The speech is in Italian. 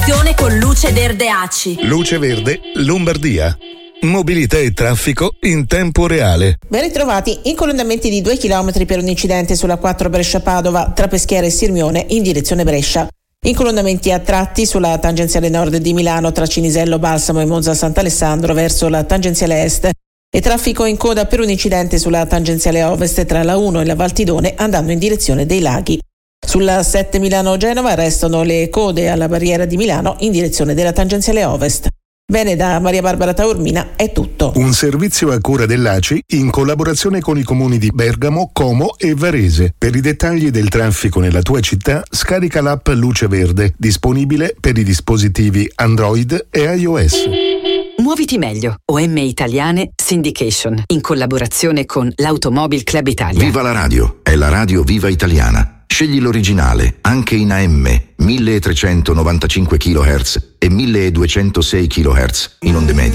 congiunzione con Luce Verde ACI. Luce Verde Lombardia. Mobilità e traffico in tempo reale. Ben ritrovati. Incolonnamenti di 2 km per un incidente sulla 4 Brescia-Padova tra Peschiera e Sirmione in direzione Brescia. Incolonnamenti a tratti sulla tangenziale nord di Milano tra Cinisello, Balsamo e Monza Sant'Alessandro verso la tangenziale est. E traffico in coda per un incidente sulla tangenziale ovest tra la 1 e la Valtidone andando in direzione dei laghi. Sulla 7 Milano-Genova restano le code alla barriera di Milano in direzione della tangenziale ovest. Bene, da Maria Barbara Taormina è tutto. Un servizio a cura dell'ACI in collaborazione con i comuni di Bergamo, Como e Varese. Per i dettagli del traffico nella tua città, scarica l'app Luce Verde, disponibile per i dispositivi Android e iOS. Muoviti meglio. OM Italiane Syndication, in collaborazione con l'Automobile Club Italia. Viva la radio, è la radio Viva Italiana. Scegli l'originale, anche in AM, 1395 kHz e 1206 kHz in onde medie.